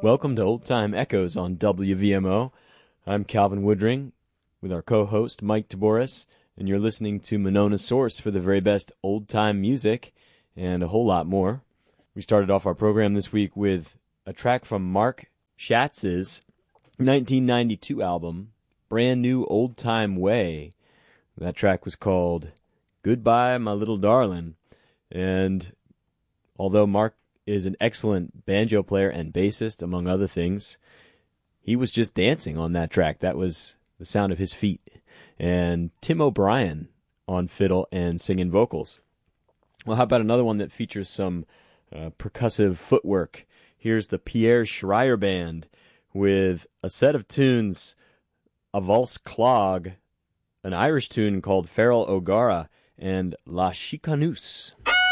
Welcome to Old Time Echoes on WVMO. I'm Calvin Woodring with our co-host Mike Taboris, and you're listening to Monona's source for the very best old-time music and a whole lot more. We started off our program this week with a track from Mark Schatz's 1992 album, Brand New Old Time Way. That track was called Goodbye, My Little Darlin'. And although Mark is an excellent banjo player and bassist, among other things, he was just dancing on that track. That was the sound of his feet. And Tim O'Brien on fiddle and singing vocals. Well, how about another one that features some percussive footwork? Here's the Pierre Schreier Band with a set of tunes, a valse clog, an Irish tune called Feral O'Gara, and La Chicaneuse.